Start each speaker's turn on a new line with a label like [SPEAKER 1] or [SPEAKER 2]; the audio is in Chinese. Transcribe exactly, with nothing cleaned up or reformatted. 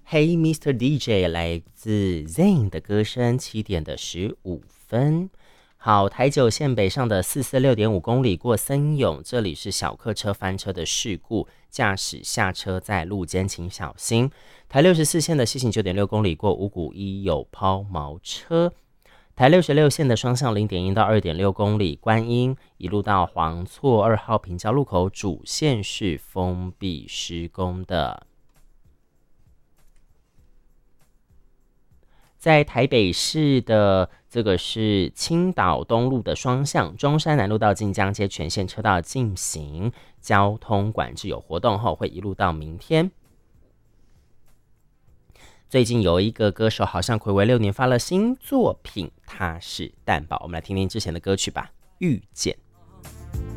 [SPEAKER 1] Hey Mister D J 来自 Zayn 的歌声，七点的十五分。好，台九线北上的四四六点五公里过森永，这里是小客车翻车的事故，驾驶下车在路肩请小心。台六十四线的西行九点六公里过五股一有抛锚车。台六十六线的双向零点一到二点六公里，观音一路到黄厝二号平交路口主线是封闭施工的。在台北市的这个是青岛东路的双向，中山南路到晋江街全线车道进行交通管制有活动后，会一路到明天。最近有一个歌手好像睽违六年发了新作品，他是蛋堡。我们来听听之前的歌曲吧，《遇见》。